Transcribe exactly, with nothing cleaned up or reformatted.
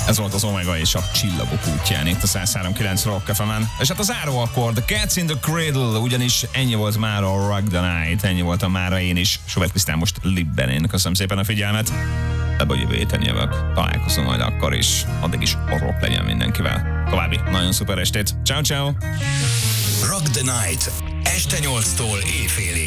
Ez volt az Omega és a Csillagok útján itt a száz három kilenc Rock ef emen. És hát az záró akkord, Cats in the Cradle, ugyanis ennyi volt már a Rock the Night, ennyi volt a mára én is. Sobert Krisztán most libben én. Köszönöm szépen a figyelmet. Ebbe a jövő héten jövök. Találkozom majd akkor is. Addig is rock legyen mindenkivel. További nagyon szuper estét. Ciao, ciao. Rock the Night. Este nyolctól éjfélig.